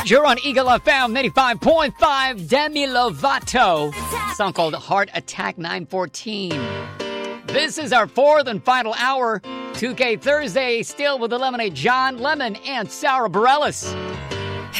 You're on Eagle FM 95.5. Demi Lovato. A song called Heart Attack 914. This is our fourth and final hour. 2K Thursday, still with Eliminate John Lemon and Sarah Bareilles.